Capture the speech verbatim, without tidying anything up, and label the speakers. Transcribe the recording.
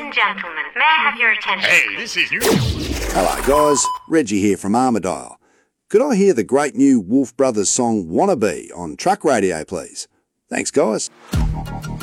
Speaker 1: and gentlemen, may I have your attention?
Speaker 2: Hey, this is new.
Speaker 3: Hello guys, Reggie here from Armadale. Could I hear the great new Wolf Brothers song Wannabe on Truck Radio please? Thanks guys.